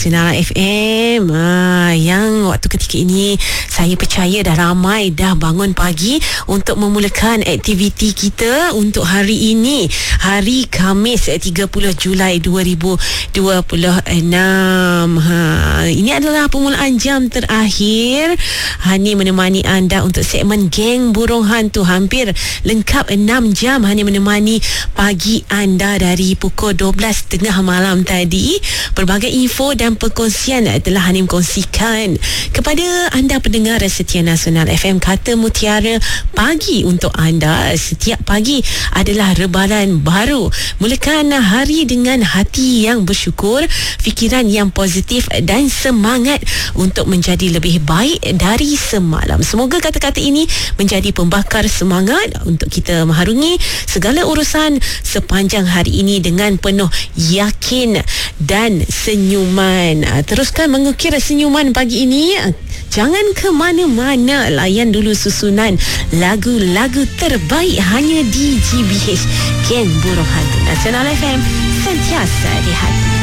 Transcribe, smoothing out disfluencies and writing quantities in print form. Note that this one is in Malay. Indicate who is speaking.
Speaker 1: Sinar FM yang waktu ketika ini saya percaya dah ramai dah bangun pagi untuk memulakan aktiviti kita untuk hari ini, hari Khamis 30 Julai 2026. Ini adalah permulaan jam terakhir Hani menemani anda untuk segmen Geng Burung Hantu. Hampir lengkap 6 jam Hani menemani pagi anda dari pukul 12.30 malam tadi. Berbagai info dan perkongsian telah Hanim kongsikan kepada anda pendengar setia Nasional FM. Kata mutiara pagi untuk anda setiap pagi adalah rebaran baru. Mulakan hari dengan hati yang bersyukur, fikiran yang positif dan semangat untuk menjadi lebih baik dari semalam. Semoga kata-kata ini menjadi pembakar semangat untuk kita mengharungi segala urusan sepanjang hari ini dengan penuh yakin dan senyuman. Teruskan mengukir senyuman pagi ini. Jangan ke mana-mana, layan dulu susunan lagu-lagu terbaik hanya di GBH Geng Burung Hantu Nasional FM, sentiasa di hati.